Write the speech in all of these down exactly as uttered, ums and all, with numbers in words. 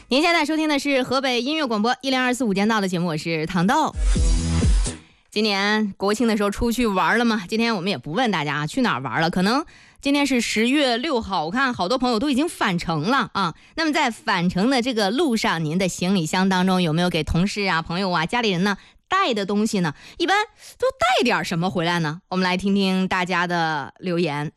您现在收听的是河北音乐广播一零二四午间到的节目，我是糖豆。今年国庆的时候出去玩了吗？今天我们也不问大家去哪儿玩了，可能今天是十月六号，我看好多朋友都已经返程了啊。那么在返程的这个路上，您的行李箱当中有没有给同事啊、朋友啊、家里人呢带的东西呢？一般都带点什么回来呢？我们来听听大家的留言。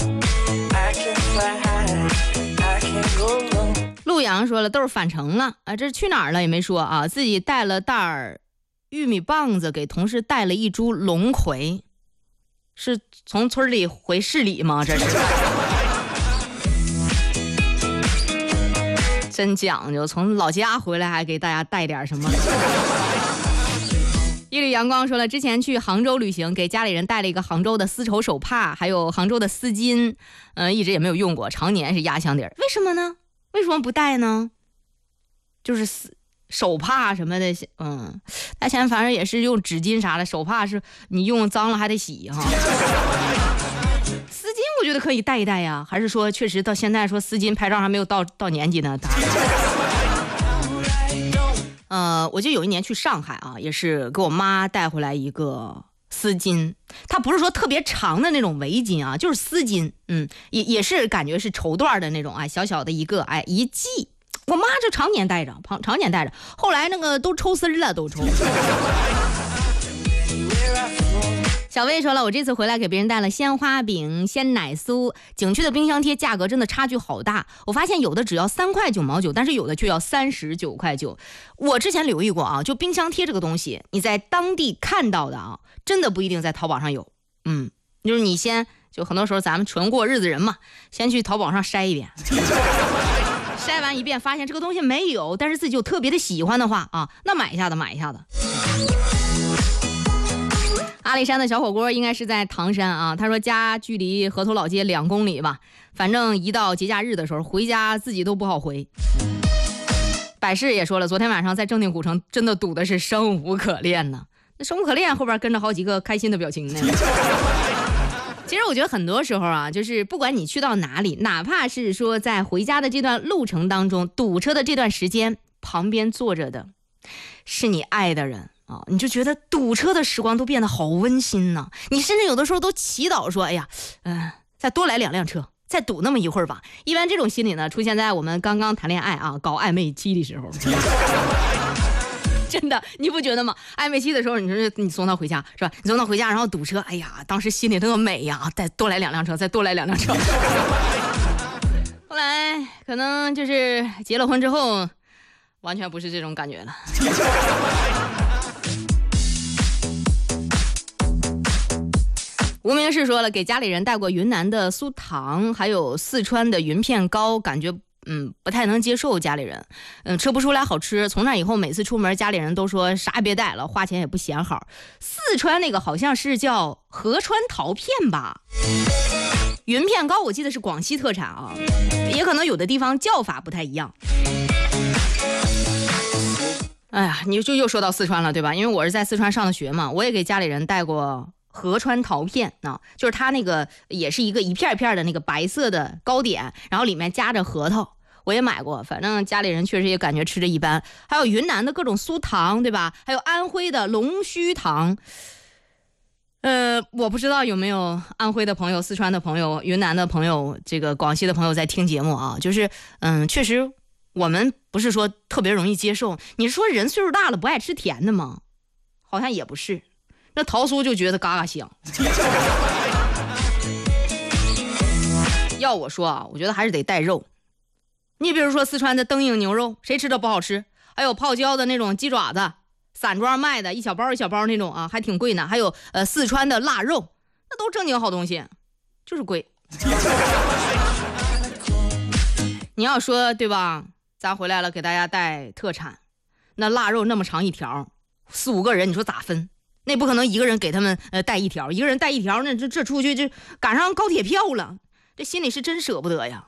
陆阳说了，都是返程了啊，这去哪儿了也没说啊，自己带了袋儿玉米棒子，给同事带了一株龙葵，是从村里回市里吗？这是真讲究，从老家回来还给大家带点什么。一缕阳光说了，之前去杭州旅行，给家里人带了一个杭州的丝绸手帕，还有杭州的丝巾，嗯、呃，一直也没有用过，常年是压箱底儿。为什么呢？为什么不带呢？就是丝手帕什么的，嗯，大前反正也是用纸巾啥的，手帕是你用脏了还得洗哈。丝巾我觉得可以带一带呀，还是说确实到现在说丝巾拍照还没有到到年纪呢？呃，我就有一年去上海啊，也是给我妈带回来一个丝巾，它不是说特别长的那种围巾啊，就是丝巾，嗯，也也是感觉是绸缎的那种，哎，小小的一个，哎，一系。我妈就常年带着，常常年带着，后来那个都抽丝了，都抽。小薇说了，我这次回来给别人带了鲜花饼、鲜奶酥，景区的冰箱贴价格真的差距好大，我发现有的只要三块九毛九，但是有的却要三十九块九。我之前留意过啊，就冰箱贴这个东西，你在当地看到的啊，真的不一定在淘宝上有。嗯，就是你先就很多时候咱们纯过日子人嘛，先去淘宝上筛一遍。筛完一遍发现这个东西没有，但是自己就特别的喜欢的话啊，那买一下子买一下子。阿里山的小火锅应该是在唐山啊，他说家距离河头老街两公里吧，反正一到节假日的时候回家自己都不好回。百事也说了，昨天晚上在正定古城真的堵的是生无可恋呢，那生无可恋后边跟着好几个开心的表情呢。其实我觉得很多时候啊，就是不管你去到哪里，哪怕是说在回家的这段路程当中堵车的这段时间，旁边坐着的是你爱的人啊，你就觉得堵车的时光都变得好温馨呢、啊。你甚至有的时候都祈祷说，哎呀，嗯、呃，再多来两辆车，再堵那么一会儿吧。一般这种心理呢，出现在我们刚刚谈恋爱啊，搞暧昧期的时候。真的，你不觉得吗？暧昧期的时候，你说你送他回家是吧？你送他回家，然后堵车，哎呀，当时心里那个美呀，再多来两辆车，再多来两辆车。后来可能就是结了婚之后，完全不是这种感觉了。无名氏说了，给家里人带过云南的酥糖，还有四川的云片糕，感觉嗯，不太能接受家里人，嗯，吃不出来好吃。从那以后，每次出门，家里人都说啥也别带了，花钱也不嫌好。四川那个好像是叫合川桃片吧，云片糕我记得是广西特产啊，也可能有的地方叫法不太一样。哎呀，你就又说到四川了，对吧？因为我是在四川上的学嘛，我也给家里人带过合川桃片啊，就是它那个也是一个一片一片的那个白色的糕点，然后里面夹着核桃，我也买过，反正家里人确实也感觉吃着一般。还有云南的各种酥糖，对吧？还有安徽的龙须糖。呃，我不知道有没有安徽的朋友、四川的朋友、云南的朋友、这个广西的朋友在听节目啊。就是嗯，确实我们不是说特别容易接受。你说人岁数大了不爱吃甜的吗？好像也不是。那桃酥就觉得嘎嘎香。要我说啊，我觉得还是得带肉。你比如说四川的灯影牛肉，谁吃的不好吃？还有泡椒的那种鸡爪子，散装卖的，一小包一小包那种啊，还挺贵呢。还有呃四川的腊肉，那都正经好东西，就是贵。你要说对吧？咱回来了给大家带特产，那腊肉那么长一条，四五个人你说咋分？那不可能一个人给他们呃带一条，一个人带一条，那这这出去就赶上高铁票了，这心里是真舍不得呀。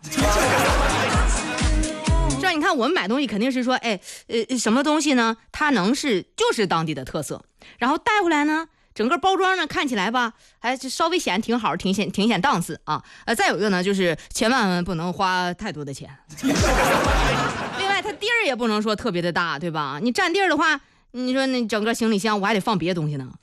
是吧？你看我们买东西肯定是说，哎，呃，什么东西呢？它能是就是当地的特色，然后带回来呢，整个包装呢看起来吧，还稍微显挺好，挺显挺显档次啊。呃，再有一个呢，就是千万不能花太多的钱。另外外它地儿也不能说特别的大，对吧？你占地儿的话，你说那整个行李箱我还得放别的东西呢。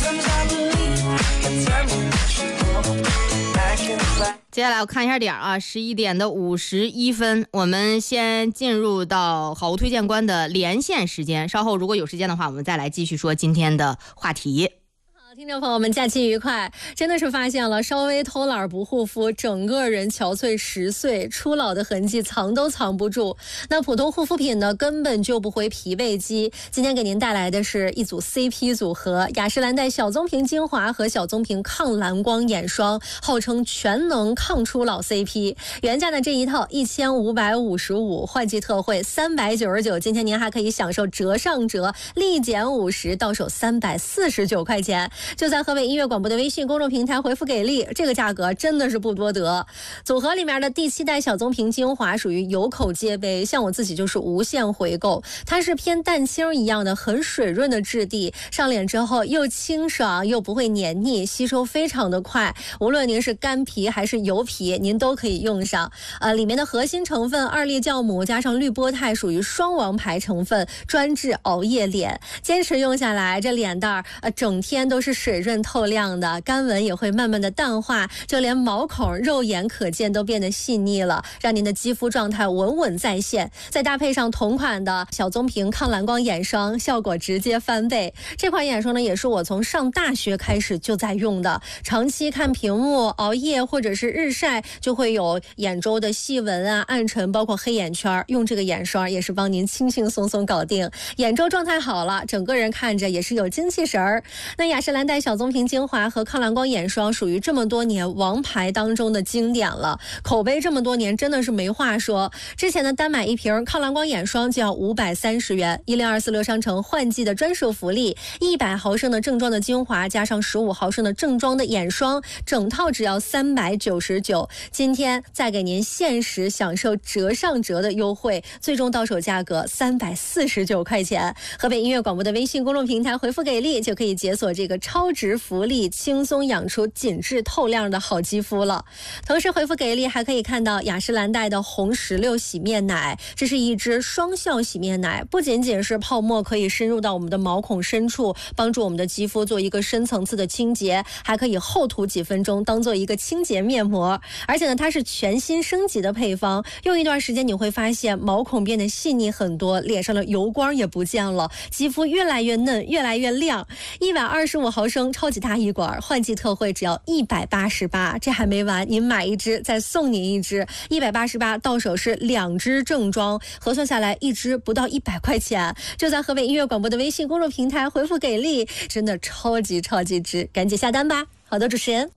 接下来我看一下点啊，十一点的五十一分，我们先进入到好物推荐官的连线时间。稍后如果有时间的话，我们再来继续说今天的话题。 听众朋友们，假期愉快！真的是发现了，稍微偷懒不护肤，整个人憔悴十岁，初老的痕迹藏都藏不住。那普通护肤品呢，根本救不回脾胃肌。今天给您带来的是一组 C P 组合，雅诗兰黛小棕瓶精华和小棕瓶抗蓝光眼霜，号称全能抗初老 C P。原价的这一套一千五百五十五，换季特惠三百九十九，今天您还可以享受折上折，立减五十，到手三百四十九块钱。就在河北音乐广播的微信公众平台回复给力，这个价格真的是不多得。组合里面的第七代小棕瓶精华属于有口皆碑，像我自己就是无限回购。它是偏蛋清一样的很水润的质地，上脸之后又清爽又不会黏腻，吸收非常的快。无论您是干皮还是油皮，您都可以用上。呃，里面的核心成分二粒酵母加上绿波肽属于双王牌成分，专治熬夜脸。坚持用下来，这脸蛋儿呃整天都是水润透亮的，干纹也会慢慢的淡化，就连毛孔肉眼可见都变得细腻了，让您的肌肤状态稳稳在线。再搭配上同款的小棕瓶抗蓝光眼霜，效果直接翻倍。这款眼霜呢，也是我从上大学开始就在用的，长期看屏幕、熬夜或者是日晒，就会有眼周的细纹啊、暗沉，包括黑眼圈，用这个眼霜也是帮您轻轻松松搞定。眼周状态好了，整个人看着也是有精气神儿。那雅诗兰黛小棕瓶精华和抗蓝光眼霜属于这么多年王牌当中的经典了，口碑这么多年真的是没话说。之前的单买一瓶抗蓝光眼霜就要五百三十元，一零二四六商城换季的专属福利，一百毫升的正装的精华加上十五毫升的正装的眼霜，整套只要三百九十九。今天再给您限时享受折上折的优惠，最终到手价格三百四十九块钱。河北音乐广播的微信公众平台回复给力，就可以解锁这个超值福利，轻松养出紧致透亮的好肌肤了。同时回复给力还可以看到雅诗兰黛的红石榴洗面奶，这是一支双效洗面奶，不仅仅是泡沫可以深入到我们的毛孔深处，帮助我们的肌肤做一个深层次的清洁，还可以厚涂几分钟当做一个清洁面膜。而且呢，它是全新升级的配方，用一段时间你会发现毛孔变得细腻很多，脸上的油光也不见了，肌肤越来越嫩，越来越亮。一百二十五毫升超级大一管，换季特惠只要一百八十八，这还没完，您买一支再送您一支，一百八十八到手是两支正装，核算下来一支不到一百块钱。就在河北音乐广播的微信公众平台回复给力，真的超级超级值，赶紧下单吧。好的，主持人。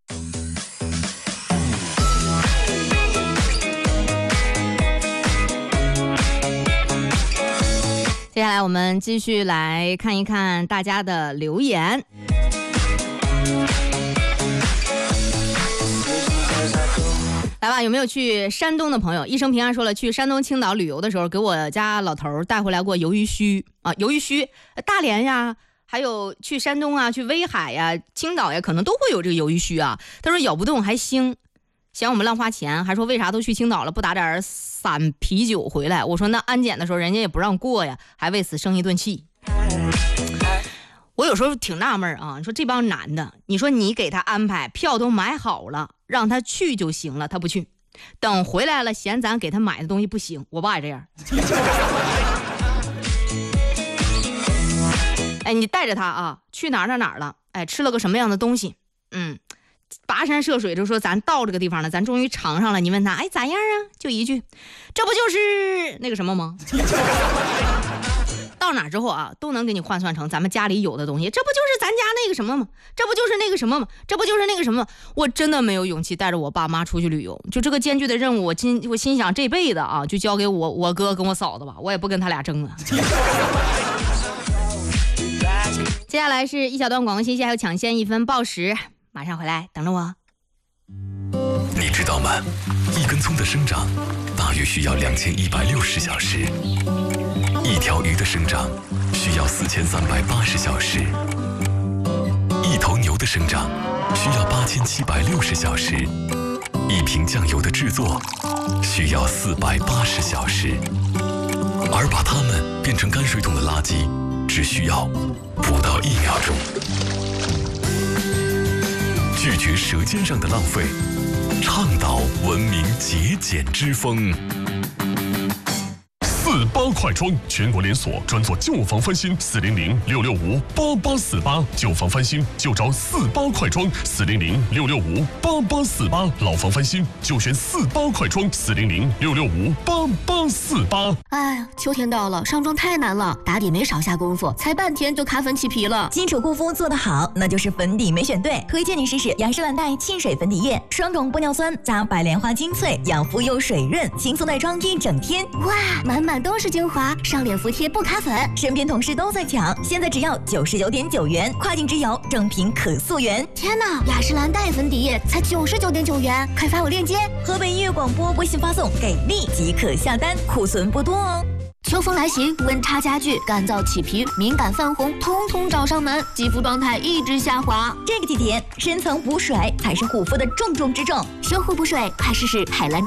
接下来我们继续来看一看大家的留言。来吧，有没有去山东的朋友？一生平安说了，去山东青岛旅游的时候，给我家老头带回来过鱿鱼须啊，鱿鱼须，大连呀，还有去山东啊，去威海呀、青岛呀，可能都会有这个鱿鱼须啊。他说咬不动还腥，嫌我们乱花钱，还说为啥都去青岛了不打点散啤酒回来？我说那安检的时候人家也不让过呀，还为此生一顿气。我有时候挺纳闷啊，你说这帮男的，你说你给他安排票都买好了，让他去就行了，他不去，等回来了嫌咱给他买的东西不行。我爸也这样。哎，你带着他啊，去哪儿哪儿哪儿了？哎，吃了个什么样的东西？嗯，跋山涉水就说咱到这个地方了，咱终于尝上了。你问他，哎，咋样啊？就一句，这不就是那个什么吗？到哪之后啊，都能给你换算成咱们家里有的东西。这不就是咱家那个什么吗？这不就是那个什么吗？这不就是那个什么？我真的没有勇气带着我爸妈出去旅游，就这个艰巨的任务，我今我心想这辈子啊，就交给我我哥跟我嫂子吧，我也不跟他俩争了。接下来是一小段广告信息，还有抢先一分报时，马上回来，等着我。 你知道吗？一根葱的生长大约需要两千一百六十小时。一条鱼的生长需要四千三百八十小时，一头牛的生长需要八千七百六十小时，一瓶酱油的制作需要四百八十小时。 而把它们变成泔水桶的垃圾，只需要不到一秒钟。拒绝舌尖上的浪费，倡导文明节俭之风。 四八快装，全国连锁，专做旧房翻新。四零零六六五八八四八，旧房翻新就找四八快装。四零零六六五八八四八，老房翻新就选四八快装。四零零六六五八八四八。 哎，秋天到了，上妆太难了，打底没少下功夫，才半天就卡粉起皮了。 基础护肤做得好，那就是粉底没选对。推荐你试试雅诗兰黛沁水粉底液，双种玻尿酸加白莲花精粹，养肤又水润，轻松带妆一整天。 哇，满满都是精华，上脸服帖不卡粉。 身边同事都在抢，现在只要九十九点九元，跨境直邮，正品可溯源。 天哪，雅诗兰黛粉底液才九十九点九元，快发我链接。 河北音乐广播微信发送给力即可下单，库存不多哦。 秋风来袭，温差加剧，干燥起皮、敏感泛红，通通找上门，肌肤状态一直下滑。 这个季节，深层补水才是护肤的重中之重。 修护补水，快试试海蓝